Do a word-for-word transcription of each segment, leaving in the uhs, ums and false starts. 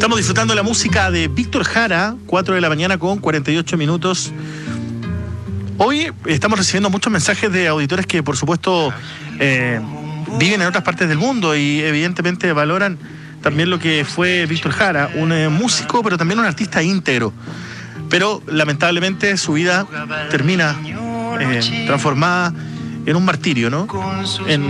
Estamos disfrutando la música de Víctor Jara, cuatro de la mañana con cuarenta y ocho minutos. Hoy estamos recibiendo muchos mensajes de auditores que, por supuesto, eh, viven en otras partes del mundo y evidentemente valoran también lo que fue Víctor Jara, un eh, músico, pero también un artista íntegro. Pero lamentablemente su vida termina eh, transformada en un martirio, ¿no? En,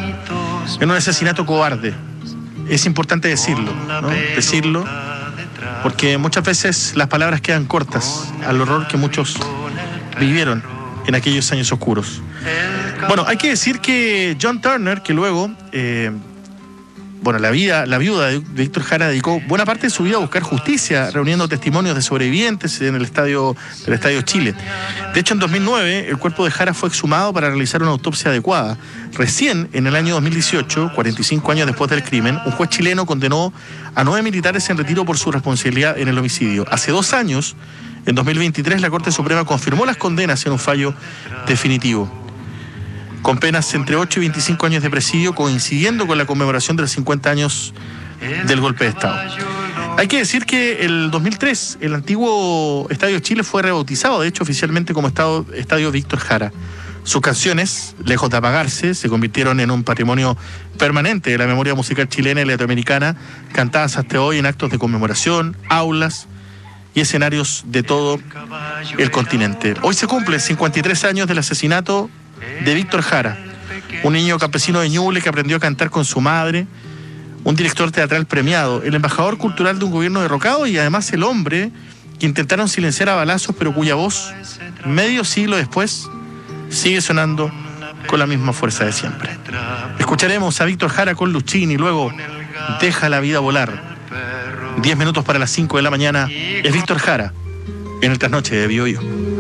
en un asesinato cobarde. Es importante decirlo, ¿no? Decirlo, porque muchas veces las palabras quedan cortas al horror que muchos vivieron en aquellos años oscuros. Bueno, hay que decir que John Turner, que luego, eh, bueno, la vida, la viuda de Víctor Jara dedicó buena parte de su vida a buscar justicia, reuniendo testimonios de sobrevivientes en el estadio del Estadio Chile. De hecho, en dos mil nueve, el cuerpo de Jara fue exhumado para realizar una autopsia adecuada. Recién, en el año dos mil dieciocho, cuarenta y cinco años después del crimen, un juez chileno condenó a nueve militares en retiro por su responsabilidad en el homicidio. Hace dos años, en dos mil veintitrés, la Corte Suprema confirmó las condenas en un fallo definitivo, con penas entre ocho y veinticinco años de presidio, coincidiendo con la conmemoración de los cincuenta años del golpe de Estado. Hay que decir que el dos mil tres, el antiguo Estadio Chile fue rebautizado, de hecho, oficialmente como Estadio, Estadio Víctor Jara. Sus canciones, lejos de apagarse, se convirtieron en un patrimonio permanente de la memoria musical chilena y latinoamericana, cantadas hasta hoy en actos de conmemoración, aulas y escenarios de todo el continente. Hoy se cumplen cincuenta y tres años del asesinato de Víctor Jara, un niño campesino de Ñuble que aprendió a cantar con su madre, un director teatral premiado, el embajador cultural de un gobierno derrocado y además el hombre que intentaron silenciar a balazos, pero cuya voz, medio siglo después, sigue sonando con la misma fuerza de siempre. Escucharemos a Víctor Jara con Luchín y luego Deja la vida volar. Diez minutos para las cinco de la mañana es Víctor Jara en el Trasnoche de Bio Bio.